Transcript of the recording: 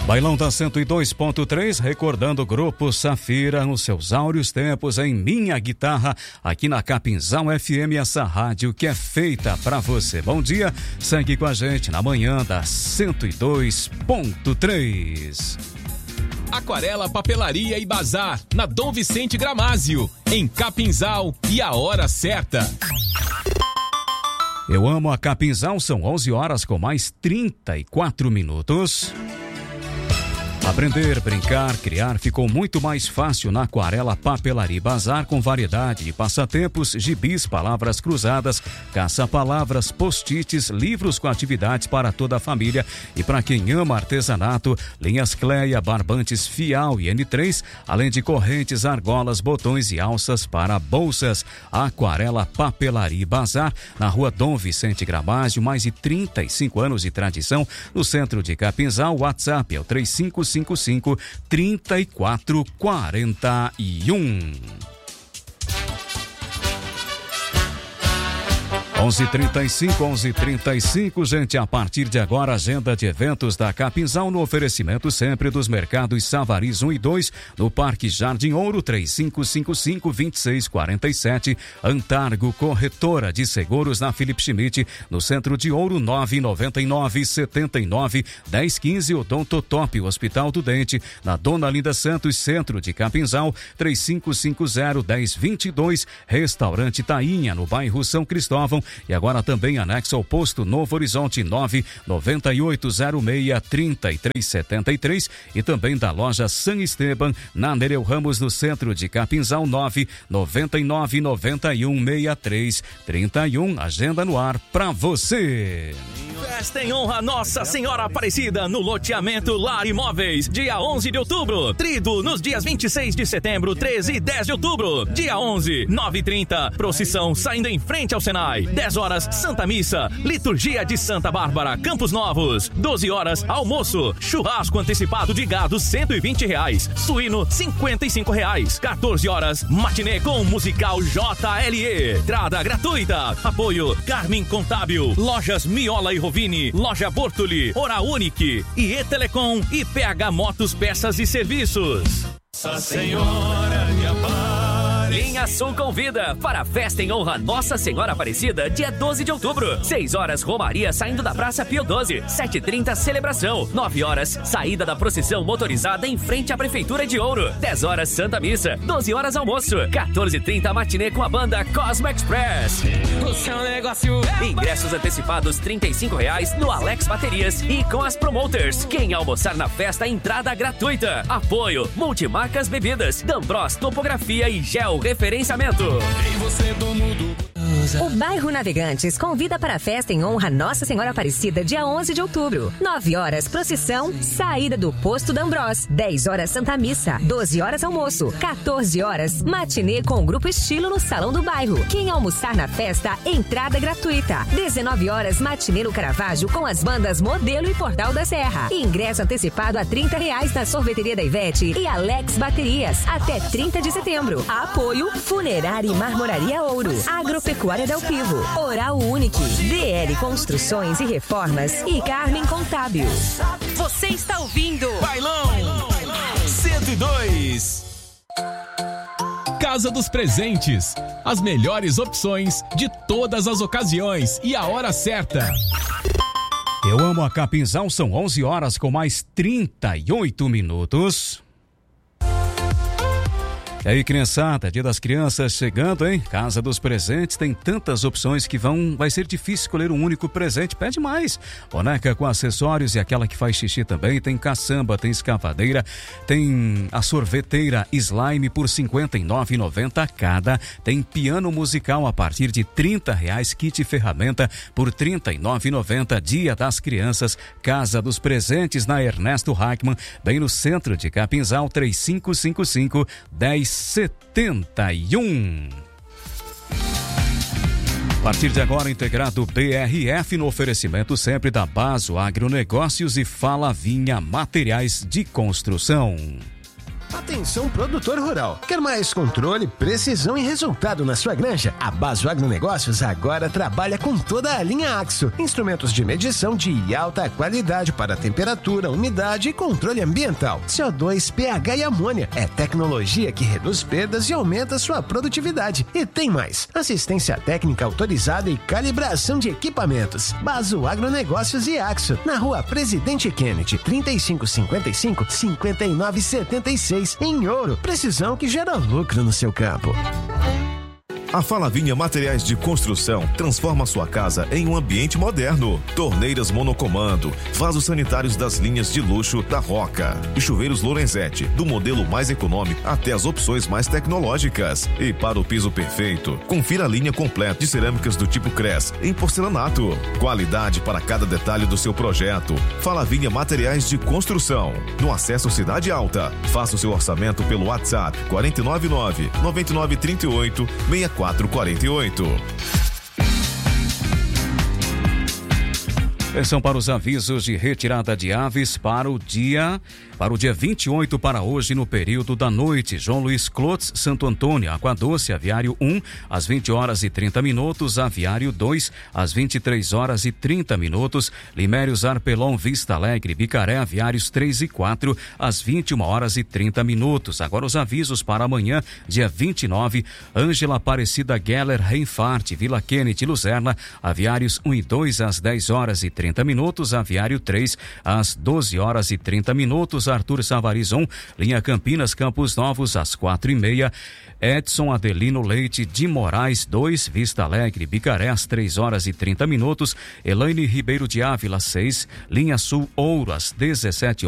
Bailão da 102.3, recordando o Grupo Safira nos seus áureos tempos em Minha Guitarra, aqui na Capinzal FM, essa rádio que é feita pra você. Bom dia, segue com a gente na manhã da 102.3. Aquarela, Papelaria e Bazar, na Dom Vicente Gramásio, em Capinzal, e a hora certa. Eu amo a Capinzal, são 11 horas com mais 34 minutos. Aprender, brincar, criar ficou muito mais fácil na Aquarela, Papelaria e Bazar, com variedade de passatempos, gibis, palavras cruzadas, caça-palavras, post-its, livros com atividades para toda a família e para quem ama artesanato, linhas Cleia, barbantes Fial e N3, além de correntes, argolas, botões e alças para bolsas. Aquarela, Papelaria e Bazar, na Rua Dom Vicente Gramásio, mais de 35 anos de tradição, no centro de Capinzal. O WhatsApp é o 3555-3441. 11:35, gente, a partir de agora, agenda de eventos da Capinzal no oferecimento sempre dos mercados Savariz 1 e 2, no Parque Jardim Ouro, 3555-2647, Antargo Corretora de Seguros na Felipe Schmidt, no Centro de Ouro, 999-79-1015, Odontotop, Hospital do Dente, na Dona Linda Santos, Centro de Capinzal, 3550-1022, Restaurante Tainha, no bairro São Cristóvão, e agora também anexo ao posto Novo Horizonte, 99806-3373, e também da loja San Esteban, na Nereu Ramos, no centro de Capinzal, 999916331. Agenda no ar pra você. Festa em honra Nossa Senhora Aparecida no loteamento Lar Imóveis, dia 11 de outubro. Trido nos dias 26 de setembro, 13 e 10 de outubro. Dia 11, 9h30, procissão saindo em frente ao Senai. 10 horas, Santa Missa, liturgia de Santa Bárbara, Campos Novos. 12 horas, almoço, churrasco antecipado de gado, R$120, suíno, R$55. 14 horas, matinê com musical JLE. Entrada gratuita. Apoio Carmen Contábil, Lojas Miola e Rovini, Loja Bortoli, Hora Unique, IE Telecom e PH Motos Peças e Serviços. Nossa Senhora de Aparecida. Linha Sul convida para a festa em honra Nossa Senhora Aparecida, dia 12 de outubro. 6 horas, Romaria saindo da Praça Pio XII. 7h30, celebração. 9 horas, saída da procissão motorizada em frente à Prefeitura de Ouro. 10 horas, Santa Missa. 12 horas, almoço. 14h30, matinê com a banda Cosmo Express. O seu negócio é... Ingressos antecipados R$35 no Alex Baterias e com as promoters. Quem almoçar na festa, entrada gratuita. Apoio Multimarcas Bebidas, D'Ambros Topografia e Gel Referenciamento. O bairro Navegantes convida para a festa em honra Nossa Senhora Aparecida, dia 11 de outubro. 9 horas, procissão, saída do posto D'Ambros. 10 horas, Santa Missa. 12 horas, almoço. 14 horas, matinê com o Grupo Estilo no Salão do Bairro. Quem almoçar na festa, entrada gratuita. 19 horas, matinê no Caravaggio com as bandas Modelo e Portal da Serra. Ingresso antecipado a R$30 na Sorveteria da Ivete e Alex Baterias, até 30 de setembro. Apoio Funerária e Marmoraria Ouro, Agropecuária Del Pivo, Oral Unique, DL Construções e Reformas e Carmen Contábil. Você está ouvindo Bailão 102. Casa dos Presentes, as melhores opções de todas as ocasiões e a hora certa. Eu amo a Capinzal, são 11 horas com mais 38 minutos. E aí, criançada, Dia das Crianças chegando, hein? Casa dos Presentes tem tantas opções que vai ser difícil escolher um único presente. Pede mais. Boneca com acessórios e aquela que faz xixi também. Tem caçamba, tem escavadeira, tem a sorveteira Slime por R$59,90 cada. Tem piano musical a partir de R$30. Kit ferramenta por R$39,90. Dia das Crianças, Casa dos Presentes na Ernesto Hackman, bem no centro de Capinzal, 3555-1071. A partir de agora, integrado BRF no oferecimento sempre da Baso Agronegócios e Fala Vinha Materiais de Construção. Atenção, produtor rural. Quer mais controle, precisão e resultado na sua granja? A Baso Agronegócios agora trabalha com toda a linha Axo. Instrumentos de medição de alta qualidade para temperatura, umidade e controle ambiental. CO2, pH e amônia. É tecnologia que reduz perdas e aumenta sua produtividade. E tem mais. Assistência técnica autorizada e calibração de equipamentos. Baso Agronegócios e Axo. Na rua Presidente Kennedy, 3555-5976, em Ouro. Precisão que gera lucro no seu campo. A Falavinha Materiais de Construção transforma sua casa em um ambiente moderno. Torneiras monocomando, vasos sanitários das linhas de luxo da Roca e chuveiros Lorenzetti, do modelo mais econômico até as opções mais tecnológicas. E para o piso perfeito, confira a linha completa de cerâmicas do tipo Cres em porcelanato. Qualidade para cada detalhe do seu projeto. Falavinha Materiais de Construção. No acesso Cidade Alta. Faça o seu orçamento pelo WhatsApp 499-9938-6448. Atenção para os avisos de retirada de aves para o dia 28 para hoje, no período da noite. João Luiz Clotes, Santo Antônio, Água Doce, aviário 1, às 20h30, aviário 2, às 23h30, Limérios, Arpelon, Vista Alegre, Bicaré, aviários 3 e 4, às 21h30. Agora os avisos para amanhã, dia 29, Ângela Aparecida Geller, Reinfart, Vila Kennedy, Luzerna, aviários 1 e 2, às 10h30, aviário 3, às 12h30, Arthur Savariz 1, linha Campinas, Campos Novos, às 4h30, Edson Adelino Leite de Moraes 2, Vista Alegre, Bicaré, às 3h30, Elaine Ribeiro de Ávila 6, linha Sul Ouro, às 17h.